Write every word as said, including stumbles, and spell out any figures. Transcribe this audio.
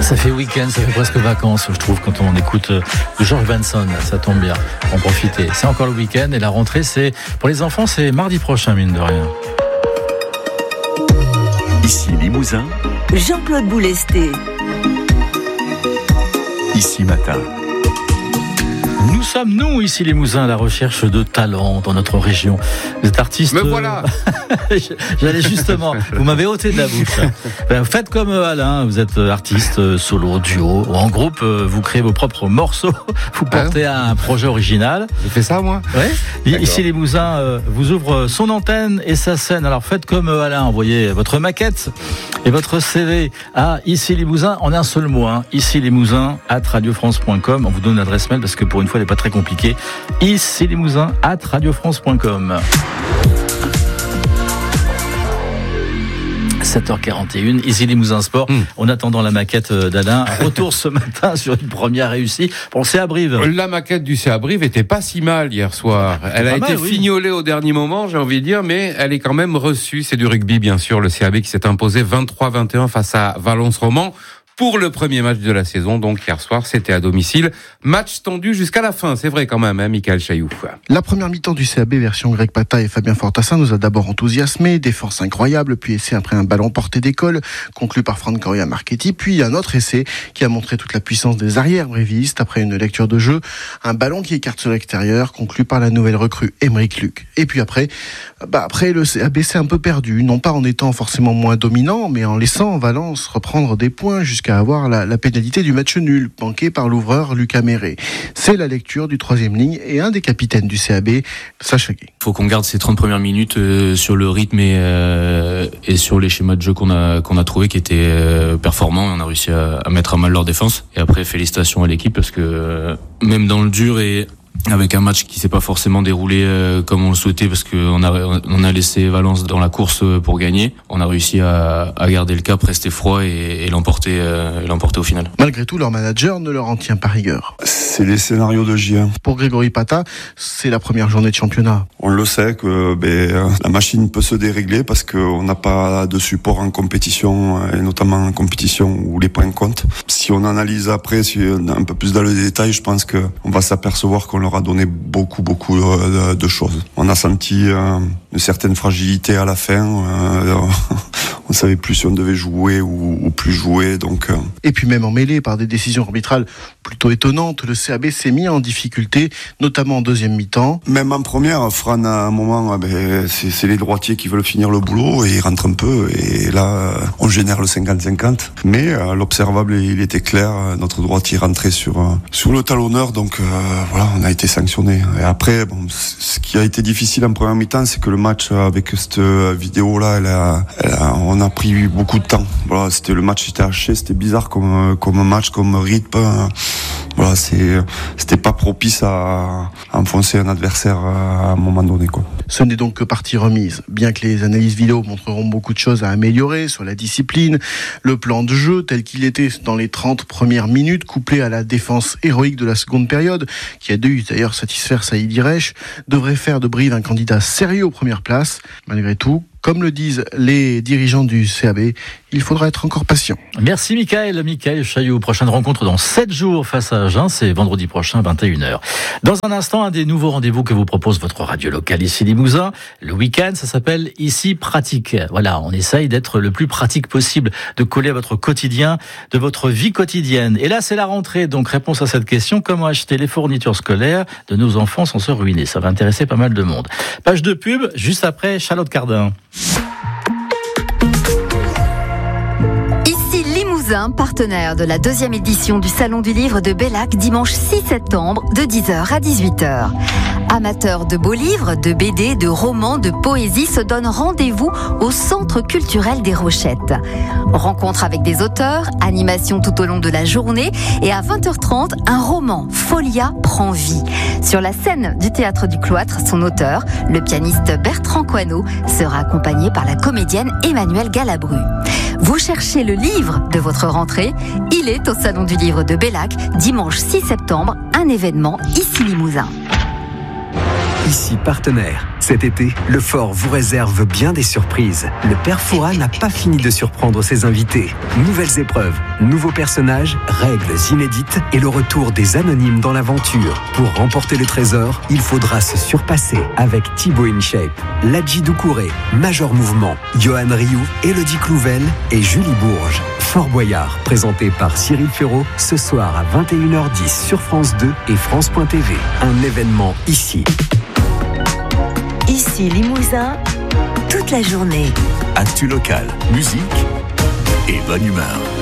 Ça fait week-end, ça fait presque vacances, je trouve, quand on écoute George Benson, ça tombe bien, en profiter. C'est encore le week-end et la rentrée, c'est pour les enfants, c'est mardi prochain, mine de rien. Ici Limousin, Jean-Claude Boulesté. Ici Matin. Nous sommes, nous, ici Limousin, à la recherche de talents dans notre région. Vous êtes artiste. Me voilà. J'allais justement, vous m'avez ôté de la bouche. Ben, faites comme Alain, vous êtes artiste, solo, duo, ou en groupe, vous créez vos propres morceaux, vous portez à un projet original. J'ai fait ça, moi. Ouais. Ici Limousin euh, vous ouvre son antenne et sa scène. Alors faites comme Alain, envoyez votre maquette et votre C V à Ici Limousin en un seul mot. Hein. Ici Limousin at radio france point com. On vous donne l'adresse mail parce que pour une fois, elle n'est pas très compliquée. Ici Limousin at radio france point com. sept heures quarante et une, Ici Limousin Sport. Mmh. En attendant la maquette d'Alain, retour ce matin sur une première réussie pour le C A Brive. La maquette du C A Brive était pas si mal hier soir. Elle a été mal, fignolée oui. au dernier moment, j'ai envie de dire, mais elle est quand même reçue. C'est du rugby, bien sûr. Le C A B qui s'est imposé vingt-trois à vingt et un face à Valence Roman. Pour le premier match de la saison, donc hier soir, c'était à domicile. Match tendu jusqu'à la fin, c'est vrai quand même, hein, Michael Chailloux. La première mi-temps du C A B version Greg Pata et Fabien Fortassin nous a d'abord enthousiasmé, des forces incroyables, puis essai après un ballon porté d'école, conclu par Franck Correa Marchetti, puis un autre essai qui a montré toute la puissance des arrières brévistes après une lecture de jeu, un ballon qui écarte sur l'extérieur, conclu par la nouvelle recrue Émeric Luc. Et puis après, bah après le C A B s'est un peu perdu, non pas en étant forcément moins dominant, mais en laissant Valence reprendre des points jusqu'à à avoir la, la pénalité du match nul, banqué par l'ouvreur Lucas Méré. C'est la lecture du troisième ligne et un des capitaines du C A B, Sacha Guy. Il faut qu'on garde ces trente premières minutes euh, sur le rythme et, euh, et sur les schémas de jeu qu'on a, qu'on a trouvé qui étaient euh, performants. On a réussi à, à mettre à mal leur défense. Et après, félicitations à l'équipe parce que euh, même dans le dur et avec un match qui s'est pas forcément déroulé euh, comme on le souhaitait parce qu'on a on a laissé Valence dans la course pour gagner. On a réussi à, à garder le cap, rester froid et, et l'emporter, euh, l'emporter au final. Malgré tout, leur manager ne leur en tient pas rigueur. C'est les scénarios de J un. Pour Grégory Pata, c'est la première journée de championnat. On le sait que ben, la machine peut se dérégler parce qu'on n'a pas de support en compétition et notamment en compétition où les points comptent. Si on analyse après, si on a un peu plus dans le détail, je pense qu'on va s'apercevoir qu'on leur a donné beaucoup beaucoup de, de choses. On a senti euh, une certaine fragilité à la fin. Euh, on savait plus si on devait jouer ou, ou plus jouer. Donc. Euh... Et puis même emmêlé par des décisions arbitrales plutôt étonnantes, le C A B s'est mis en difficulté, notamment en deuxième mi-temps. Même en première, Fran à un moment, ben, c'est, c'est les droitiers qui veulent finir le boulot et ils rentrent un peu. Et là, on génère le cinquante cinquante. Mais euh, l'observable, il était clair. Notre droitier rentrait sur euh, sur le talonneur. Donc euh, voilà, on a été sanctionné. Et après, bon, ce qui a été difficile en première mi-temps, c'est que le match avec cette vidéo-là, elle a, elle a, on a pris beaucoup de temps. Voilà, c'était le match était haché, c'était bizarre comme comme match, comme rythme. Voilà, c'est c'était pas propice à, à enfoncer un adversaire à un moment donné, quoi. Ce n'est donc que partie remise. Bien que les analyses vidéo montreront beaucoup de choses à améliorer sur la discipline, le plan de jeu tel qu'il était dans les trente premières minutes, couplé à la défense héroïque de la seconde période, qui a dû d'ailleurs satisfaire Saïd Iresh, devrait faire de Brive un candidat sérieux aux premières places. Malgré tout, comme le disent les dirigeants du C A B, il faudra être encore patient. Merci Michael, Michael Chailloux. Prochaine rencontre dans sept jours face à Agen, c'est vendredi prochain, vingt et une heures. Dans un instant, un des nouveaux rendez-vous que vous propose votre radio locale ici Limousin. Le week-end, ça s'appelle Ici Pratique. Voilà, on essaye d'être le plus pratique possible, de coller à votre quotidien, de votre vie quotidienne. Et là, c'est la rentrée, donc réponse à cette question, comment acheter les fournitures scolaires de nos enfants sans se ruiner? Ça va intéresser pas mal de monde. Page de pub, juste après Charlotte Cardin. Ici Limousin, partenaire de la deuxième édition du Salon du Livre de Bellac, dimanche six septembre, de dix heures à dix-huit heures. Amateurs de beaux livres, de B D, de romans, de poésie se donnent rendez-vous au Centre culturel des Rochettes. Rencontre avec des auteurs, animation tout au long de la journée et à vingt heures trente, un roman, Folia, prend vie. Sur la scène du Théâtre du Cloître, son auteur, le pianiste Bertrand Coineau, sera accompagné par la comédienne Emmanuelle Galabru. Vous cherchez le livre de votre rentrée? Il est au Salon du Livre de Bellac, dimanche six septembre, un événement ici Limousin. Ici partenaire. Cet été, le Fort vous réserve bien des surprises. Le Père Fouras n'a pas fini de surprendre ses invités. Nouvelles épreuves, nouveaux personnages, règles inédites et le retour des anonymes dans l'aventure. Pour remporter le trésor, il faudra se surpasser avec Thibaut InShape, Ladji Doucouré, Major Mouvement, Johan Rioux, Élodie Clouvel et Julie Bourges. Fort Boyard, présenté par Cyril Ferraud, ce soir à vingt et une heures dix sur France deux et France point T V. Un événement ici. Ici Limousin, toute la journée. Actu local, musique et bonne humeur.